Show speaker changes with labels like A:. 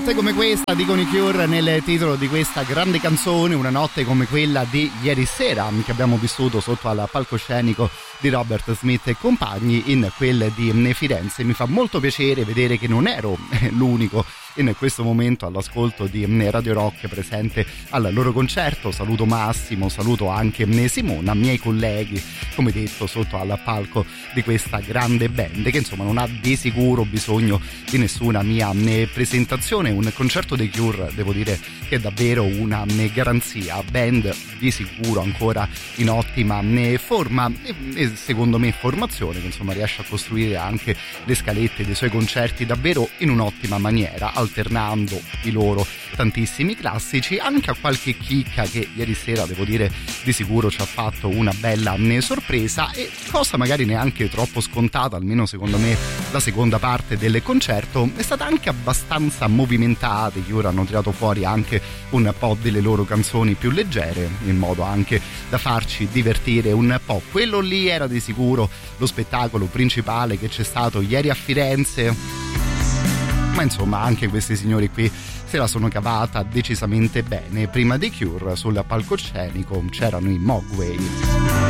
A: notte come questa, dicono i Cure nel titolo di questa grande canzone, una notte come quella di ieri sera che abbiamo vissuto sotto al palcoscenico di Robert Smith e compagni in quel di Firenze. Mi fa molto piacere vedere che non ero l'unico in questo momento all'ascolto di Radio Rock presente al loro concerto. Saluto Massimo, saluto anche Simona, miei colleghi, come detto, sotto al palco di questa grande band che insomma non ha di sicuro bisogno di nessuna mia presentazione. Un concerto dei Cure, devo dire, che è davvero una garanzia, band di sicuro ancora in ottima forma e secondo me formazione, che insomma riesce a costruire anche le scalette dei suoi concerti davvero in un'ottima maniera, alternando i loro tantissimi classici anche a qualche chicca che ieri sera, devo dire, di sicuro ci ha fatto una bella sorpresa, e cosa magari neanche troppo scontata, almeno secondo me la seconda parte del concerto è stata anche abbastanza movimentata. Che ora hanno tirato fuori anche un po' delle loro canzoni più leggere, in modo anche da farci divertire un po'. Quello lì era di sicuro lo spettacolo principale che c'è stato ieri a Firenze, ma insomma anche questi signori qui se la sono cavata decisamente bene. Prima dei Cure sul palcoscenico c'erano i Mogwai.